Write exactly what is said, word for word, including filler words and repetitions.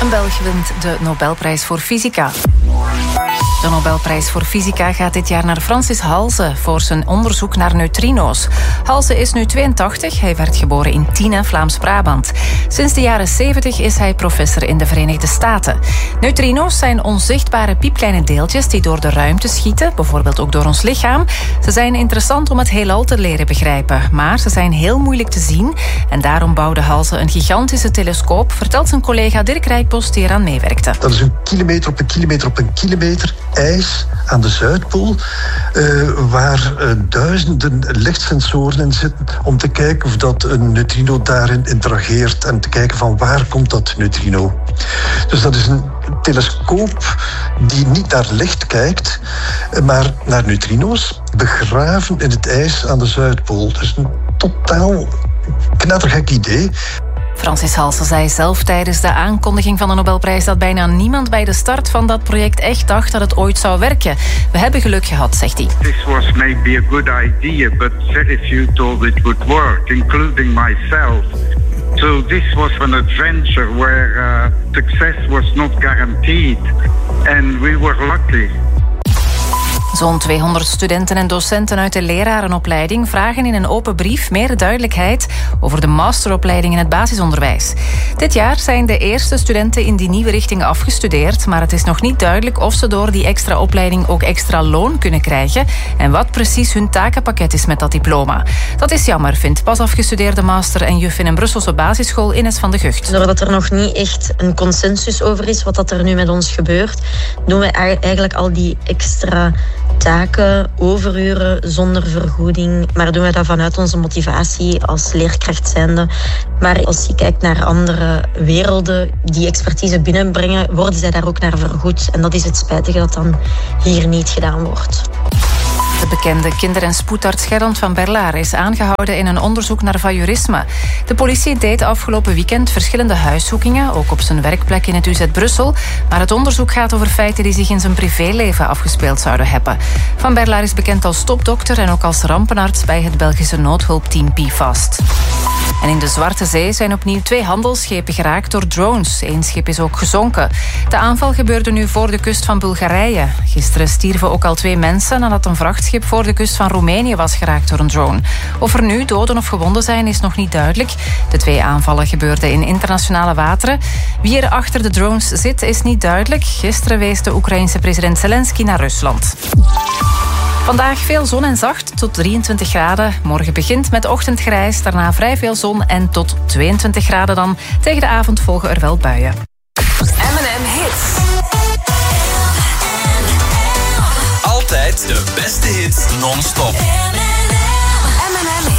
Een Belg wint de Nobelprijs voor Fysica. De Nobelprijs voor Fysica gaat dit jaar naar Francis Halse voor zijn onderzoek naar neutrino's. Halse is nu tweeëntachtig, hij werd geboren in Tiene, Vlaams-Brabant. Sinds de jaren zeventig is hij professor in de Verenigde Staten. Neutrino's zijn onzichtbare piepkleine deeltjes die door de ruimte schieten, bijvoorbeeld ook door ons lichaam. Ze zijn interessant om het heelal te leren begrijpen, maar ze zijn heel moeilijk te zien en daarom bouwde Halse een gigantische telescoop, vertelt zijn collega Dirk Rijkpost die eraan meewerkte. Dat is een kilometer op een kilometer op een kilometer ijs aan de Zuidpool, uh, waar uh, duizenden lichtsensoren in zitten om te kijken of dat een neutrino daarin interageert en te kijken van waar komt dat neutrino. Dus dat is een telescoop die niet naar licht kijkt, maar naar neutrino's begraven in het ijs aan de Zuidpool. Dus een totaal knettergek idee. Francis Halse zei zelf tijdens de aankondiging van de Nobelprijs dat bijna niemand bij de start van dat project echt dacht dat het ooit zou werken. We hebben geluk gehad, zegt hij. This was maybe a good idea, but very few thought it would work, including myself. So this was an adventure where uh, success was not guaranteed, and we were lucky. Zo'n tweehonderd studenten en docenten uit de lerarenopleiding vragen in een open brief meer duidelijkheid over de masteropleiding in het basisonderwijs. Dit jaar zijn de eerste studenten in die nieuwe richting afgestudeerd, maar het is nog niet duidelijk of ze door die extra opleiding ook extra loon kunnen krijgen en wat precies hun takenpakket is met dat diploma. Dat is jammer, vindt pas afgestudeerde master en juf in een Brusselse basisschool Ines van de Gucht. Doordat er nog niet echt een consensus over is wat dat er nu met ons gebeurt, doen we eigenlijk al die extra taken, overuren zonder vergoeding, maar doen we dat vanuit onze motivatie als leerkracht zijnde. Maar als je kijkt naar andere werelden die expertise binnenbrengen, worden zij daar ook naar vergoed. En dat is het spijtige dat dan hier niet gedaan wordt. De bekende kinder- en spoedarts Gerald van Berlaar is aangehouden in een onderzoek naar voyeurisme. De politie deed afgelopen weekend verschillende huiszoekingen, ook op zijn werkplek in het U Z Brussel. Maar het onderzoek gaat over feiten die zich in zijn privéleven afgespeeld zouden hebben. Van Berlaar is bekend als topdokter en ook als rampenarts bij het Belgische noodhulpteam P F A S T. En in de Zwarte Zee zijn opnieuw twee handelsschepen geraakt door drones. Eén schip is ook gezonken. De aanval gebeurde nu voor de kust van Bulgarije. Gisteren stierven ook al twee mensen nadat een vrachtschip voor de kust van Roemenië was geraakt door een drone. Of er nu doden of gewonden zijn is nog niet duidelijk. De twee aanvallen gebeurden in internationale wateren. Wie er achter de drones zit is niet duidelijk. Gisteren wees de Oekraïense president Zelensky naar Rusland. Vandaag veel zon en zacht, tot drieëntwintig graden. Morgen begint met ochtendgrijs, daarna vrij veel zon en tot tweeëntwintig graden dan. Tegen de avond volgen er wel buien. M en M Hits. Altijd de beste hits non-stop. M en M